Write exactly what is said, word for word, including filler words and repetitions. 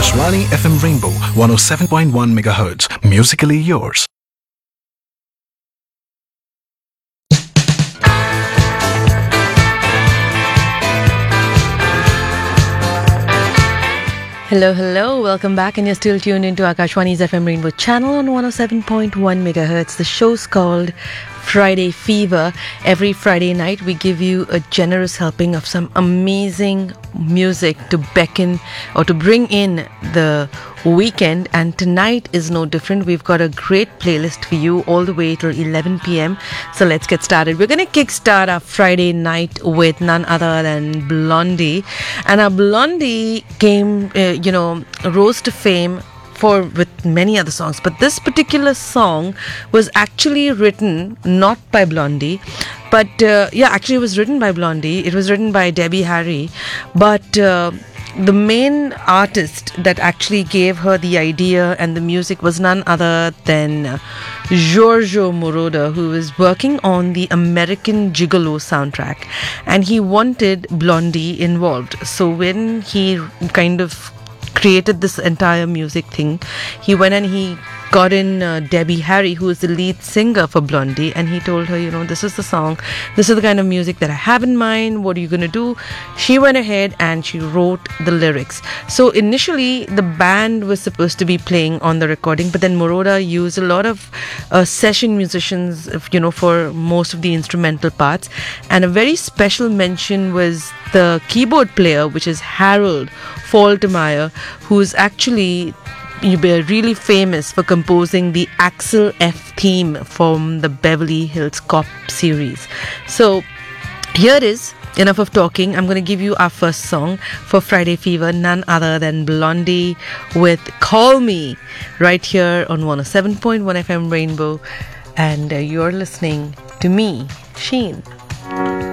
Akashvani F M Rainbow one oh seven point one megahertz. Musically yours. Hello, hello. Welcome back, and you're still tuned into Akashvani's F M Rainbow channel on one oh seven point one megahertz. The show's called Friday Fever. Every Friday night, we give you a generous helping of some amazing music to beckon or to bring in the weekend. And tonight is no different. We've got a great playlist for you all the way till eleven p.m. So let's get started. We're going to kickstart our Friday night with none other than Blondie. And our Blondie came, uh, you know, rose to fame for with many other songs, but this particular song was actually written not by Blondie, but uh, yeah, actually it was written by Blondie. It was written by Debbie Harry, but uh, the main artist that actually gave her the idea and the music was none other than Giorgio Moroder, who was working on the American Gigolo soundtrack, and he wanted Blondie involved. So when he kind of created this entire music thing, he went and he got in uh, Debbie Harry, who is the lead singer for Blondie, and he told her, you know, this is the song, this is the kind of music that I have in mind, what are you going to do? She went ahead and she wrote the lyrics. So initially the band was supposed to be playing on the recording, but then Moroder used a lot of uh, session musicians, you know, for most of the instrumental parts, and a very special mention was the keyboard player, which is Harold Faltermeyer, who's actually really famous for composing the Axel F theme from the Beverly Hills Cop series. So here it is. Enough of talking. I'm going to give you our first song for Friday Fever, none other than Blondie with Call Me, right here on one oh seven point one F M Rainbow. And uh, you're listening to me, Sheen.